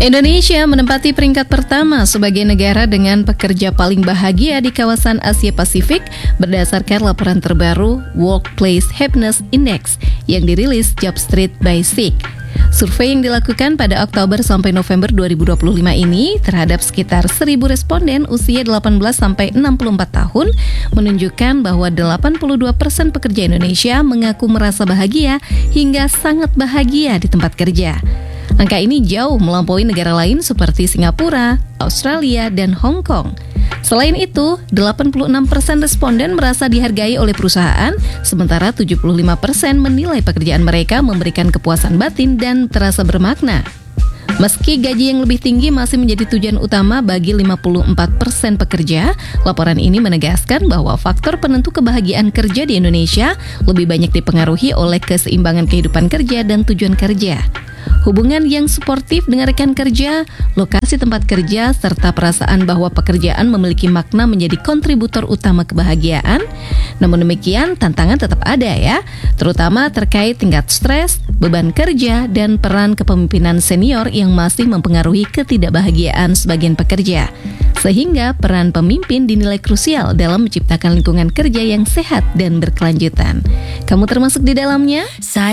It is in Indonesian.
Indonesia menempati peringkat pertama sebagai negara dengan pekerja paling bahagia di kawasan Asia Pasifik berdasarkan laporan terbaru Workplace Happiness Index yang dirilis Jobstreet by Seek. Survei yang dilakukan pada Oktober sampai November 2025 ini terhadap sekitar 1.000 responden usia 18-64 tahun menunjukkan bahwa 82% pekerja Indonesia mengaku merasa bahagia hingga sangat bahagia di tempat kerja. Angka ini jauh melampaui negara lain seperti Singapura, Australia, dan Hong Kong. Selain itu, 86% responden merasa dihargai oleh perusahaan, sementara 75% menilai pekerjaan mereka memberikan kepuasan batin dan terasa bermakna. Meski gaji yang lebih tinggi masih menjadi tujuan utama bagi 54% pekerja, laporan ini menegaskan bahwa faktor penentu kebahagiaan kerja di Indonesia lebih banyak dipengaruhi oleh keseimbangan kehidupan kerja dan tujuan kerja. Hubungan yang suportif dengan rekan kerja, lokasi tempat kerja, serta perasaan bahwa pekerjaan memiliki makna menjadi kontributor utama kebahagiaan. Namun demikian, tantangan tetap ada ya, terutama terkait tingkat stres, beban kerja, dan peran kepemimpinan senior yang masih mempengaruhi ketidakbahagiaan sebagian pekerja. Sehingga peran pemimpin dinilai krusial dalam menciptakan lingkungan kerja yang sehat dan berkelanjutan. Kamu termasuk di dalamnya?